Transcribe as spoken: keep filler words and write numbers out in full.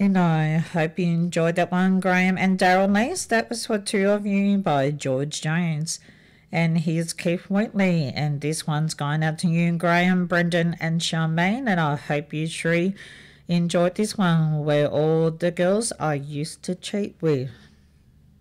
And I hope you enjoyed that one, Graham and Daryl Lees. That was For Two of You by George Jones. And here's Keith Whitley. And this one's going out to you, Graham, Brendan and Charmaine. And I hope you three enjoyed this one, Where All the Girls I Used to Cheat With.